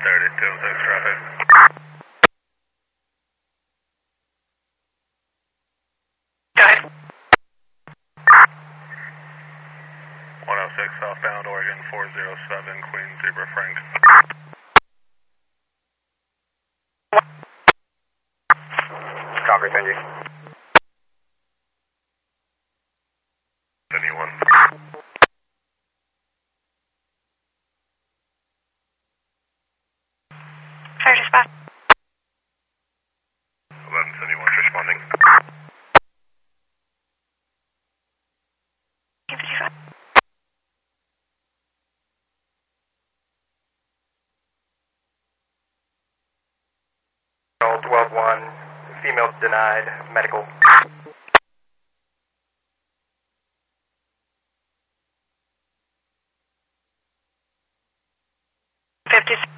32 traffic. Go ahead. 106 southbound Oregon 407 Queen Zebra Frank. Copy, thank you. Anyone? Fire dispatch. 1171 responding. 55. Call 12-1, female denied, medical. 56.